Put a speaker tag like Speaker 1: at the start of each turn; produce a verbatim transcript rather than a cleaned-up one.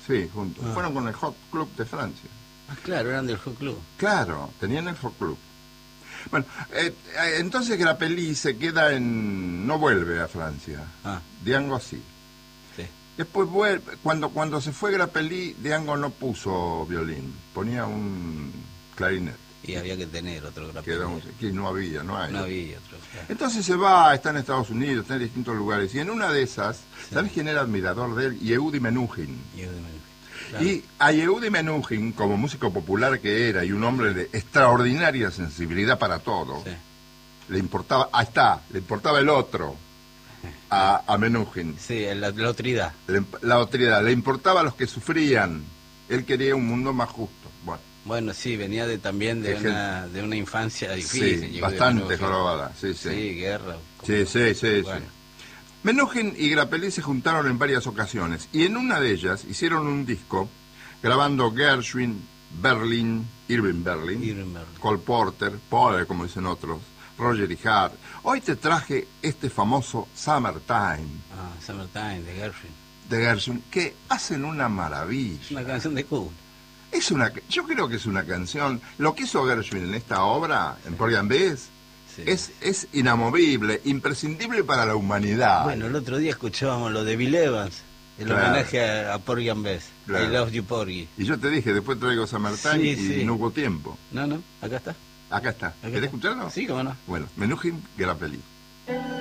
Speaker 1: Sí, juntos.
Speaker 2: Ah.
Speaker 1: Fueron con el Hot Club de Francia.
Speaker 2: Ah, claro, eran del Hot Club.
Speaker 1: Claro, tenían el Hot Club. Bueno, eh, eh, entonces Grappelli se queda en... no vuelve a Francia.
Speaker 2: Ah.
Speaker 1: Diango sí.
Speaker 2: Sí.
Speaker 1: Después vuelve, cuando, cuando se fue Grappelli, Diango no puso violín, ponía un clarinete.
Speaker 2: Y había que tener otro
Speaker 1: Que,
Speaker 2: Grappelli.
Speaker 1: era un- que no había, no hay.
Speaker 2: No había otro. Claro.
Speaker 1: Entonces se va, está en Estados Unidos, está en distintos lugares, y en una de esas,
Speaker 2: Sí.
Speaker 1: ¿sabes quién era admirador de él? Yehudi Menuhin.
Speaker 2: Y, yo de- claro.
Speaker 1: Y a Yehudi Menuhin, como músico popular que era, y un hombre de extraordinaria sensibilidad para todo,
Speaker 2: Sí.
Speaker 1: le importaba, ahí está, le importaba el otro, a, a Menuhin.
Speaker 2: Sí, la, la otridad.
Speaker 1: Le- la otredad, le importaba a los que sufrían, él quería un mundo más justo. Bueno,
Speaker 2: Bueno, sí, venía de también de
Speaker 1: Es que-
Speaker 2: una, de una infancia difícil.
Speaker 1: sí,
Speaker 2: llegó de
Speaker 1: bastante
Speaker 2: Menuhin.
Speaker 1: jorobada, sí, sí.
Speaker 2: Sí, guerra.
Speaker 1: Sí, sí, sí,
Speaker 2: Bueno.
Speaker 1: sí. Menuhin y Grappelli se juntaron en varias ocasiones y en una de ellas hicieron un disco grabando Gershwin, Berlin, Irving Berlin,
Speaker 2: Irving Berlin.
Speaker 1: Cole Porter, Paul, como dicen otros, Roger y Hart. Hoy te traje este famoso Summertime
Speaker 2: Ah, Summertime, de Gershwin.
Speaker 1: de Gershwin, que hacen una maravilla.
Speaker 2: Es una canción de Cool.
Speaker 1: Es una, yo creo que es una canción. Lo que hizo Gershwin en esta obra, en Porgy and Bess,
Speaker 2: Sí.
Speaker 1: es, es inamovible, imprescindible para la humanidad.
Speaker 2: Bueno, el otro día escuchábamos lo de Bill Evans, el
Speaker 1: Claro.
Speaker 2: homenaje a, a Porgy and Bess.
Speaker 1: Claro.
Speaker 2: I Love You, Porgy.
Speaker 1: Y yo te dije, después traigo Summertime
Speaker 2: Sí,
Speaker 1: y
Speaker 2: sí.
Speaker 1: no hubo tiempo.
Speaker 2: No, no, acá está.
Speaker 1: Acá está.
Speaker 2: Acá
Speaker 1: ¿Querés
Speaker 2: está.
Speaker 1: escucharlo?
Speaker 2: Sí, cómo no.
Speaker 1: Bueno, Menuhin, Grappelli.